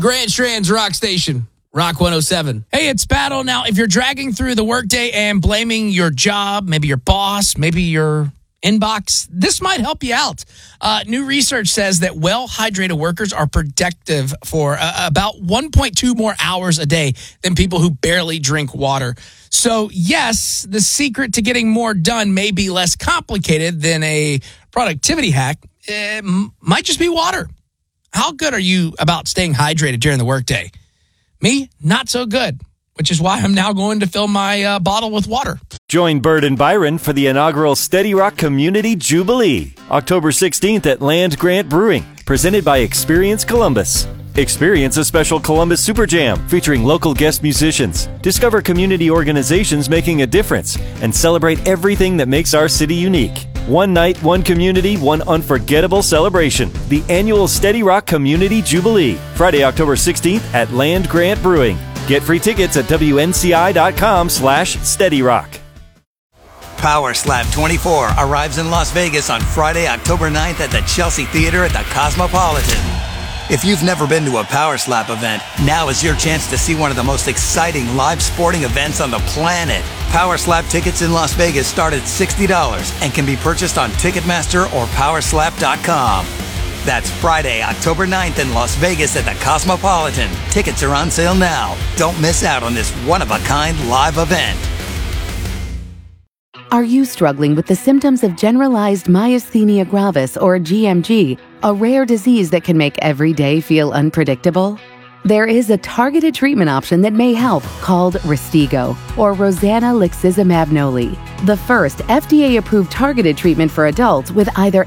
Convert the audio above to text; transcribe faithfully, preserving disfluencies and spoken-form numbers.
Grand Strand's Rock Station, Rock one oh seven. Hey, it's Battle. Now, if you're dragging through the workday and blaming your job, maybe your boss, maybe your inbox, this might help you out. Uh, new research says that well-hydrated workers are productive for uh, about one point two more hours a day than people who barely drink water. So, yes, the secret to getting more done may be less complicated than a productivity hack. It might just be water. How good are you about staying hydrated during the workday? Me, not so good, which is why I'm now going to fill my uh, bottle with water. Join Bird and Byron for the inaugural Steady Rock Community Jubilee, October sixteenth at Land Grant Brewing, presented by Experience Columbus. Experience a special Columbus Super Jam featuring local guest musicians. Discover community organizations making a difference and celebrate everything that makes our city unique. One night, one community, one unforgettable celebration. The annual Steady Rock Community Jubilee, Friday, October sixteenth at Land Grant Brewing. Get free tickets at W N C I dot com slash Steady Rock. Power Slap twenty-four arrives in Las Vegas on Friday, October ninth at the Chelsea Theater at the Cosmopolitan. If you've never been to a Power Slap event, now is your chance to see one of the most exciting live sporting events on the planet. Power Slap tickets in Las Vegas start at sixty dollars and can be purchased on Ticketmaster or Power Slap dot com. That's Friday, October ninth in Las Vegas at the Cosmopolitan. Tickets are on sale now. Don't miss out on this one-of-a-kind live event. Are you struggling with the symptoms of generalized myasthenia gravis, or G M G, a rare disease that can make every day feel unpredictable? There is a targeted treatment option that may help, called Restigo, or Rosanna Lixizimab Noli, the first F D A-approved targeted treatment for adults with either